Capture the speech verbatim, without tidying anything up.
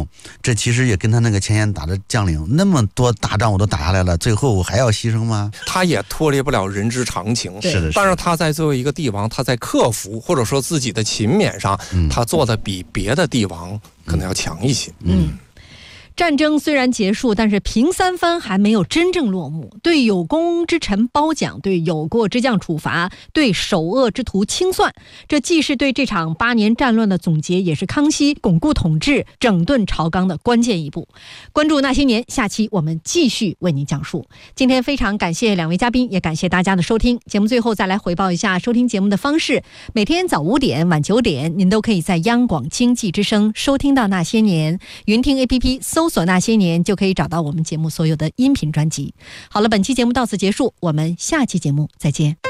这其实也跟他那个前线打的将领那么多大仗我都打下来了，最后我还要牺牲吗？ 他也脱离不了人之常情。 是的， 但是他在作为一个帝王，他在克服或者说自己的勤勉上，嗯、他做的比别的帝王可能要强一些。 嗯。嗯，战争虽然结束，但是平三藩还没有真正落幕。对有功之臣褒奖，对有过之将处罚，对首恶之徒清算。这既是对这场八年战乱的总结，也是康熙巩固统治、整顿朝纲的关键一步。关注那些年，下期我们继续为您讲述。今天非常感谢两位嘉宾，也感谢大家的收听。节目最后再来回报一下收听节目的方式：每天早五点、晚九点，您都可以在央广经济之声收听到那些年。云听 A P P 搜索那些年，就可以找到我们节目所有的音频专辑。好了，本期节目到此结束，我们下期节目再见。